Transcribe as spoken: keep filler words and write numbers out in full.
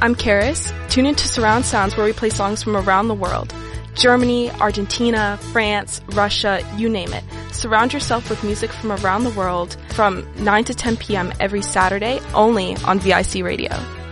I'm Karis. Tune into Surround Sounds where we play songs from around the world. Germany, Argentina, France, Russia, you name it. Surround yourself with music from around the world from nine to ten p.m. every Saturday, only on V I C Radio.